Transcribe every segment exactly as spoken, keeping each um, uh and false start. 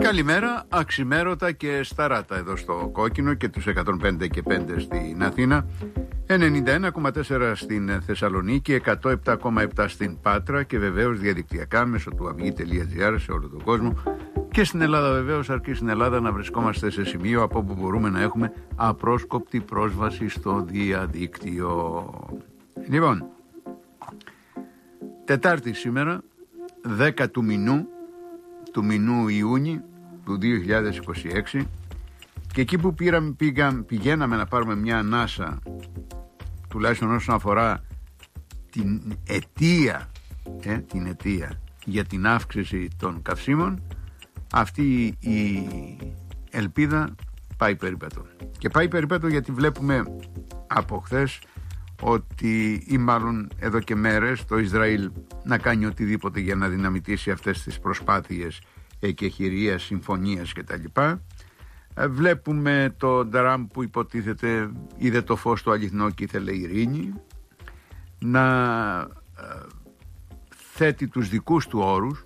Καλημέρα, αξιμέρωτα και σταράτα εδώ στο Κόκκινο και τους εκατόν πέντε και πέντε στην Αθήνα, ενενήντα ένα κόμμα τέσσερα στην Θεσσαλονίκη, εκατό επτά κόμμα επτά στην Πάτρα και βεβαίως διαδικτυακά μέσω του αυγή τελεία τζι άρ σε όλο τον κόσμο. Και στην Ελλάδα βεβαίως, αρκεί στην Ελλάδα να βρισκόμαστε σε σημείο από όπου μπορούμε να έχουμε απρόσκοπτη πρόσβαση στο διαδίκτυο. Λοιπόν, Τετάρτη σήμερα, δέκα του μηνού, του μηνού Ιούνιου του δύο χιλιάδες είκοσι έξι, και εκεί που πήραμε, πήγα, πηγαίναμε να πάρουμε μια ανάσα, τουλάχιστον όσον αφορά την αιτία, ε, την αιτία για την αύξηση των καυσίμων, αυτή η ελπίδα πάει περίπατο. Και πάει περίπατο γιατί βλέπουμε από χθες ότι, ή μάλλον εδώ και μέρες, το Ισραήλ να κάνει οτιδήποτε για να δυναμητήσει αυτές τις προσπάθειες εκεχηρίας, συμφωνίας κτλ. Βλέπουμε τον Τραμπ που υποτίθεται είδε το φως του αληθινό και ήθελε ειρήνη, να θέτει τους δικούς του όρους,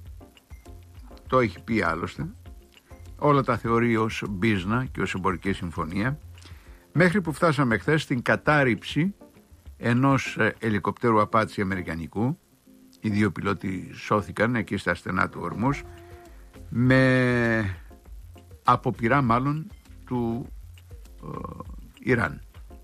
το έχει πει άλλωστε, όλα τα θεωρεί ως μπίζνα και ως εμπορική συμφωνία, μέχρι που φτάσαμε χθες στην κατάρριψη ενός ελικοπτέρου Απάτσι αμερικανικού. Οι δύο πιλότοι σώθηκαν εκεί στα στενά του Ορμούς, με αποπειρά μάλλον του ε, Ιράν.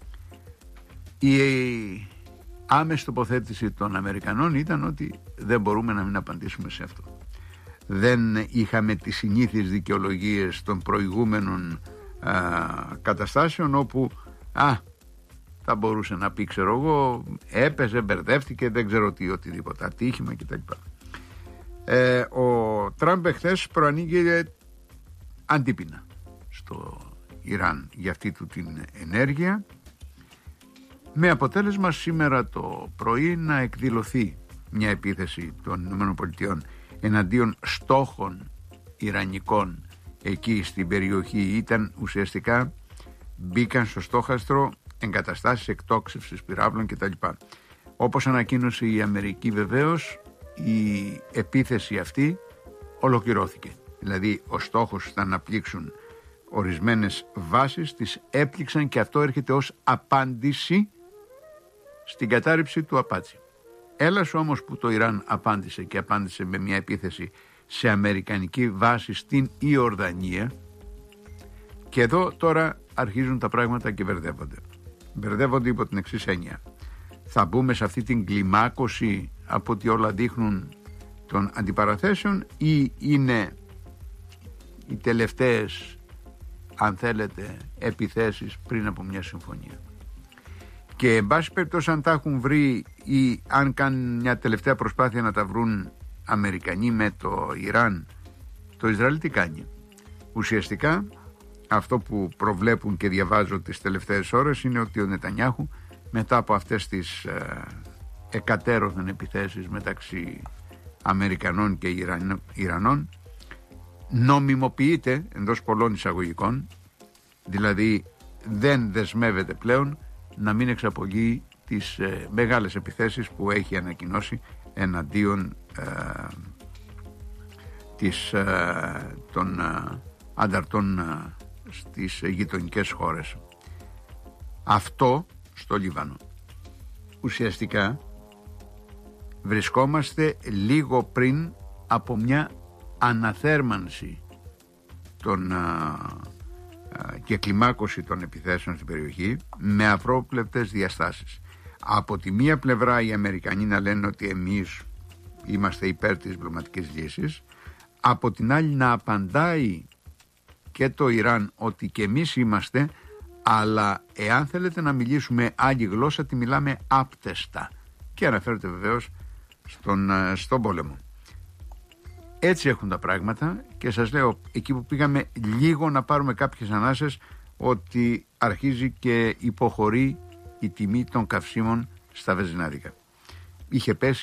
Η άμεση τοποθέτηση των Αμερικανών ήταν ότι δεν μπορούμε να μην απαντήσουμε σε αυτό. Δεν είχαμε τις συνήθεις δικαιολογίες των προηγούμενων α, καταστάσεων, όπου α, θα μπορούσε να πει, ξέρω εγώ, έπεσε, μπερδεύτηκε, δεν ξέρω τι, οτιδήποτε, ατύχημα κτλ. Ε, ο Τραμπ εχθές προανήγγειλε αντίπεινα στο Ιράν για αυτή του την ενέργεια, με αποτέλεσμα σήμερα το πρωί να εκδηλωθεί μια επίθεση των ΗΠΑ εναντίον στόχων ιρανικών εκεί στην περιοχή. Ήταν ουσιαστικά, μπήκαν στο στόχαστρο εγκαταστάσεις εκτόξευσης πυράβλων κτλ. Όπως ανακοίνωσε η Αμερική, βεβαίως η επίθεση αυτή ολοκληρώθηκε. Δηλαδή ο στόχος ήταν να πλήξουν ορισμένες βάσεις, τις έπληξαν, και αυτό έρχεται ως απάντηση στην κατάρριψη του Απάτσι. Έλασε όμως που το Ιράν απάντησε, και απάντησε με μια επίθεση σε αμερικανική βάση στην Ιορδανία, και εδώ τώρα αρχίζουν τα πράγματα και μπερδεύονται. Μπερδεύονται υπό την εξής έννοια. Θα μπούμε σε αυτή την κλιμάκωση, από ό,τι όλα δείχνουν, των αντιπαραθέσεων, ή είναι οι τελευταίες, αν θέλετε, επιθέσεις πριν από μια συμφωνία. Και εν πάση περιπτώσει, αν τα έχουν βρει ή αν κάνουν μια τελευταία προσπάθεια να τα βρουν Αμερικανοί με το Ιράν, το Ισραήλ τι κάνει? Ουσιαστικά αυτό που προβλέπουν και διαβάζω τις τελευταίες ώρες είναι ότι ο Νετανιάχου, μετά από αυτές τις ε, εκατέρωθεν επιθέσεις μεταξύ Αμερικανών και Ιραν, Ιρανών, νομιμοποιείται εντός πολλών εισαγωγικών, δηλαδή δεν δεσμεύεται πλέον να μην εξαπολύει τις ε, μεγάλες επιθέσεις που έχει ανακοινώσει εναντίον ε, της, ε, των ε, ανταρτών ε, στις γειτονικές χώρες. Αυτό στο Λίβανο. Ουσιαστικά βρισκόμαστε λίγο πριν από μια αναθέρμανση των, α, α, και κλιμάκωση των επιθέσεων στην περιοχή, με απρόβλεπτες διαστάσεις. Από τη μία πλευρά οι Αμερικανοί να λένε ότι εμείς είμαστε υπέρ της διπλωματικής λύσης, από την άλλη να απαντάει και το Ιράν ότι και εμείς είμαστε, αλλά εάν θέλετε να μιλήσουμε άλλη γλώσσα, τη μιλάμε άπτεστα, και αναφέρεται βεβαίως στον, στον πόλεμο. Έτσι έχουν τα πράγματα, και σας λέω, εκεί που πήγαμε λίγο να πάρουμε κάποιες ανάσες, ότι αρχίζει και υποχωρεί η τιμή των καυσίμων στα βενζινάδικα. Είχε πέσει